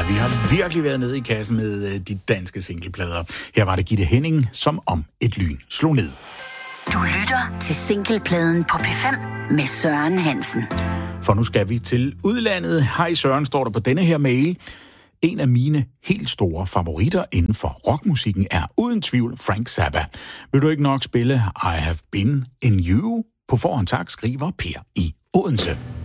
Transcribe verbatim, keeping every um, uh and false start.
Ja, vi har virkelig været nede i kassen med de danske singleplader. Her var det Gitte Henning, som om et lyn slog ned. Du lytter til singlepladen på P fem med Søren Hansen. For nu skal vi til udlandet. Hej Søren, står der på denne her mail. En af mine helt store favoritter inden for rockmusikken er uden tvivl Frank Zappa. Vil du ikke nok spille I Have Been In You? På forhånd tak, skriver Per i Odense.